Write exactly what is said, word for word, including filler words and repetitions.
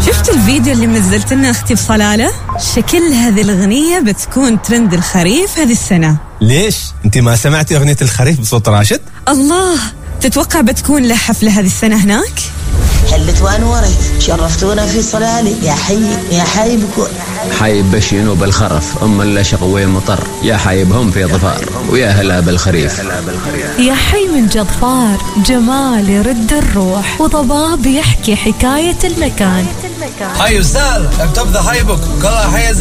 شفت الفيديو اللي منزلت لنا أختي بصلالة؟ شكل هذه الأغنية بتكون ترند الخريف هذه السنة. ليش؟ أنت ما سمعتي أغنية الخريف بصوت راشد؟ الله، تتوقع بتكون له حفلة هذه السنة هناك؟ حلت وانورت شرفتونا في صلالي يا حي يا حي بكون حايب بشينو بالخرف أم اللي شقوي مطر يا حايبهم في ظفار ويا هلا بالخريف. يا حي من جظفار جمال يرد الروح وضباب يحكي حكاية المكان. هاي أستاذ اكتب ذا هاي بك كلها حي